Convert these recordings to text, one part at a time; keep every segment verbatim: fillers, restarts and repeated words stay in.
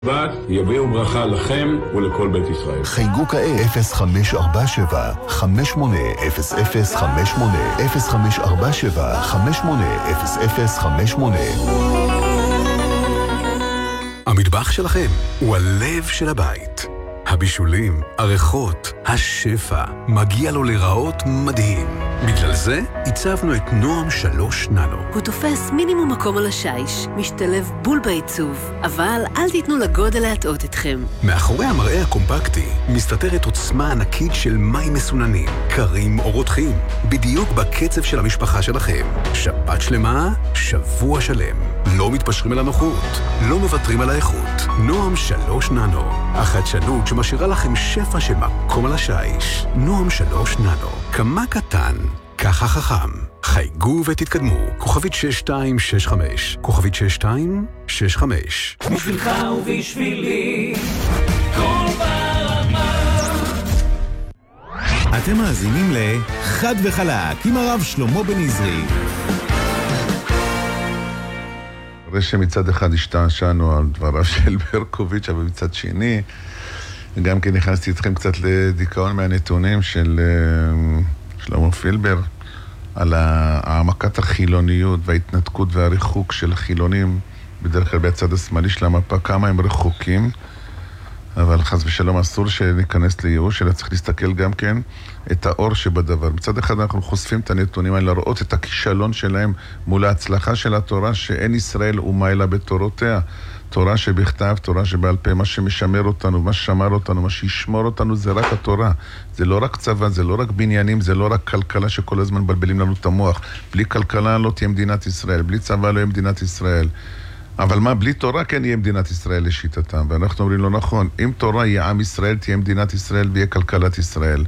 בת יביאו ברכה לכם ולכל בית ישראל. חייגו כעת אפס חמש ארבע שבע חמש שמונה אפס אפס חמש שמונה אפס חמש ארבע שבע חמש שמונה אפס אפס חמש שמונה. המטבח שלכם הוא הלב של הבית. הבישולים, הריחות, השפע, מגיע לו לראות מדהים. בגלל זה הצבנו את נועם שלוש ננו. הוא תופס מינימום מקום על השיש, משתלב בול בעיצוב, אבל אל תיתנו לגודל להטעות אתכם. מאחורי המראה הקומפקטי מסתתרת עוצמה ענקית של מים מסוננים, קרים או רותחים, בדיוק בקצב של המשפחה שלכם. שבת שלמה, שבוע שלם. לא מתפשרים על הנוחות, לא מוותרים על האיכות. נועם שלוש ננו, החדשנות שמשאירה לכם שפע של מקום על השיש. נועם שלוש ננו, כמה קטן, ככה חכם. חייגו ותתקדמו. כוכבית שש שתיים שש חמש, כוכבית שש שתיים שש חמש. בשבילך ובשבילי, כל ברמה. אתם מאזינים לחד וחלק עם הרב שלמה בן עזרי. הרי שמצד אחד השתעשענו על דבריו של ברקוביץ', אבל מצד שני, גם כן נכנסתי איתכם קצת לדיכאון מהנתונים של שלמה פילבר, על העמקת החילוניות וההתנתקות והריחוק של החילונים, בדרך כלל בצד השמאלי של המפה, כמה הם רחוקים, אבל חס ושלום אסור שניכנס לייאוש, אלא צריך להסתכל גם כן את האור שבדבר. מצד אחד אנחנו חושפים את הנתונים האלה, לראות את הכישלון שלהם מול ההצלחה של התורה, שאין ישראל אומה אלא בתורותיה. תורה שבכתב, תורה שבעל פה, מה שמשמר אותנו, מה ששמר אותנו, מה שישמור אותנו, זה רק התורה. זה לא רק צבא, זה לא רק בניינים, זה לא רק כלכלה שכל הזמן בלבלים לנו את המוח. בלי כלכלה לא תהיה מדינת ישראל, בלי צבא לא יהיה מדינת ישראל. אבל מה, בלי תורה כן יהיה מדינת ישראל לשיטתם, ואנחנו אומרים לא נכון, אם תורה יהיה עם ישראל, תהיה מדינת ישראל ויהיה כלכלת ישראל.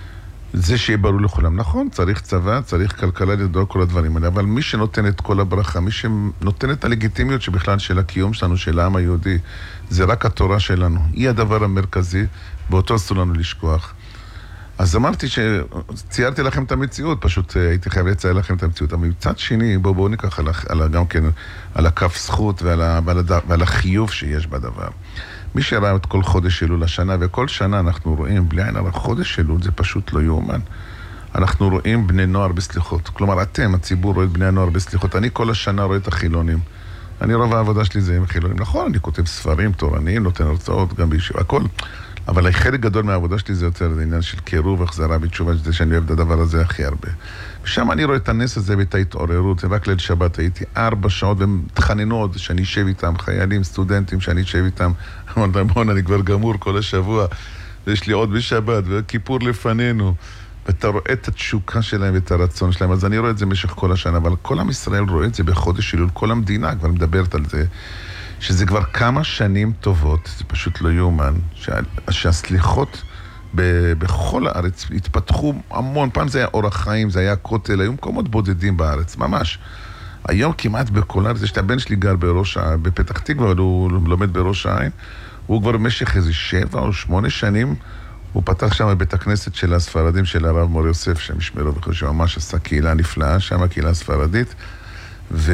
זה שיהיה ברור לכולם. נכון, צריך צבא, צריך כלכלה לדור כל הדברים האלה, אבל מי שנותן את כל הברכה, מי שנותן את הלגיטימיות שבכלל של הקיום שלנו, של העם היהודי, זה רק התורה שלנו. היא הדבר המרכזי, באותו אסור לנו לשכוח. אז אמרתי שציירתי לכם את המציאות, פשוט הייתי חייב לצייר לכם את המציאות. אבל מצד שני, בואו בואו ניקח על, על, גם כן על הכף זכות ועל, ועל, ועל החיוב שיש בדבר. מי שראה את כל חודש אלול השנה, וכל שנה אנחנו רואים, בלי עין על חודש אלול, זה פשוט לא יאומן. אנחנו רואים בני נוער בסליחות. כלומר, אתם, הציבור, רואה את בני הנוער בסליחות. אני כל השנה רואה את החילונים. אני רוב העבודה שלי זה עם חילונים. נכון, אני כותב ספרים תורניים, נותן הרצאות, גם בישיבה, הכל. אבל חלק גדול מהעבודה שלי זה יותר זה עניין של קירוב, החזרה בתשובה, שזה שאני אוהב את הדבר הזה הכי הרבה. ושם אני רואה את הנס הזה ואת ההתעוררות, רק ליל שבת הייתי ארבע שעות, והם תחננו עוד שאני אשב איתם, חיילים, סטודנטים שאני אשב איתם, אמרתי, בואו, אני כבר גמור כל השבוע, ויש לי עוד בשבת, וכיפור לפנינו, ואתה רואה את התשוקה שלהם ואת הרצון שלהם, אז אני רואה את זה במשך כל השנה, אבל כל עם ישראל רואה את זה בחודש אלול, כל המדינה כבר מדברת על זה, שזה כבר כמה שנים טובות, זה פשוט לא יאומן, שה, שהסליחות ב, בכל הארץ התפתחו המון, פעם זה היה אורח חיים, זה היה כותל, היו מקומות בודדים בארץ, ממש. היום כמעט בכל הארץ, יש את הבן שלי גר בראש, בפתח תקווה, אבל הוא לומד בראש העין, הוא כבר במשך איזה שבע או שמונה שנים, הוא פתח שם בית הכנסת של הספרדים של הרב מור יוסף, שם ישמרו וכו', שממש עשה קהילה נפלאה, שם הקהילה הספרדית, ו...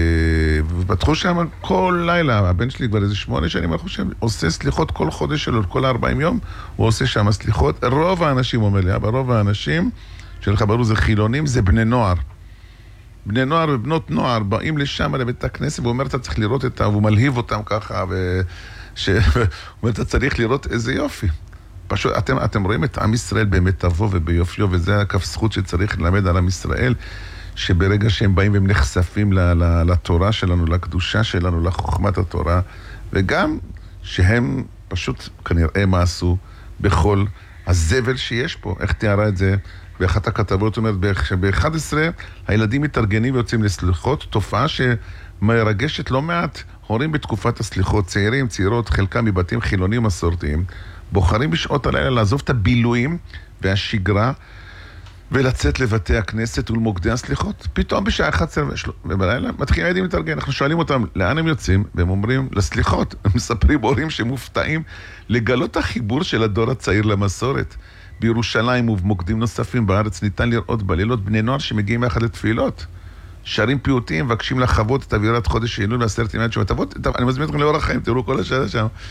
ופתחו שם כל לילה, הבן שלי כבר איזה שמונה שנים, אני חושב, עושה סליחות כל חודש שלו, כל ארבעים יום, הוא עושה שם סליחות. רוב האנשים, אומר לי, אבל רוב האנשים שלך ברור זה חילונים, זה בני נוער. בני נוער ובנות נוער באים לשם לבית הכנסת, והוא אומר, אתה צריך לראות אותם, והוא מלהיב אותם ככה, וש... הוא אומר, אתה צריך לראות איזה יופי. פשוט, אתם, אתם רואים את עם ישראל במיטבו וביופיו, וזה הכף זכות שצריך ללמד על עם ישראל, שברגע שהם באים והם נחשפים לתורה שלנו, לקדושה שלנו, לחוכמת התורה, וגם שהם פשוט כנראה מעשו בכל הזבל שיש פה. איך תיארה את זה? באחת הכתבות אומרת, שב-אחד עשרה הילדים מתארגנים ויוצאים לסליחות, תופעה שמרגשת לא מעט הורים בתקופת הסליחות, צעירים, צעירות, חלקם מבתים חילונים מסורתיים, בוחרים בשעות הלילה לעזוב את הבילויים והשגרה, ולצאת לבתי הכנסת ולמוקדי הסליחות. פתאום בשעה אחת עשרה ובלילה מתחילים הילדים להתארגן. אנחנו שואלים אותם לאן הם יוצאים, והם אומרים לסליחות. הם מספרים הורים שמופתעים לגלות החיבור של הדור הצעיר למסורת. בירושלים ובמוקדים נוספים בארץ ניתן לראות בלילות בני נוער שמגיעים יחד לתפילות. שרים פיוטים, מבקשים לחוות את אווירת חודש אלול ועשרת ימי התשובה. תבוא, אני מזמין אתכם לאורח חיים, תראו כל השעה שם.